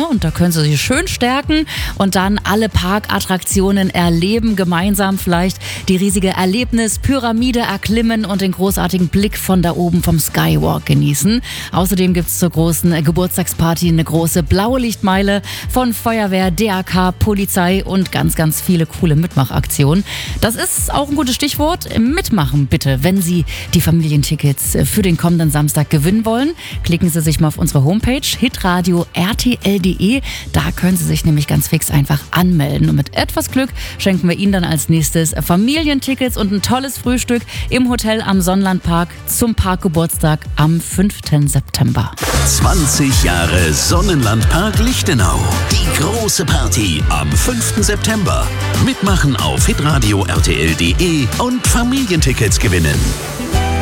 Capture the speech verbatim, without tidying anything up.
Ne? Und da können Sie sich schön stärken und dann alle Parkattraktionen erleben, gemeinsam vielleicht die riesige Erlebnispyramide erklimmen und den großartigen Blick von da oben vom Skywalk genießen. Außerdem gibt es zur großen Geburtstagsparty eine große blaue Lichtmeile von Feuerwehr, D R K, Polizei und ganz, ganz viele coole Mitmachaktionen. Das ist auch ein gutes Stichwort. Mitmachen bitte, wenn Sie die Familientickets für den kommenden Samstag gewinnen wollen. Klicken Sie sich mal auf unsere Homepage hitradio punkt r t l punkt d e. Da können Sie sich nämlich ganz fix einfach anmelden. Und mit etwas Glück schenken wir Ihnen dann als nächstes Familientickets und ein tolles Frühstück im Hotel am Sonnenlandpark zum Parkgeburtstag am fünften September. zwanzig Jahre Sonnenlandpark Lichtenau. Die große Party am fünften September. Mitmachen auf hitradio punkt r t l punkt d e und Familientickets gewinnen.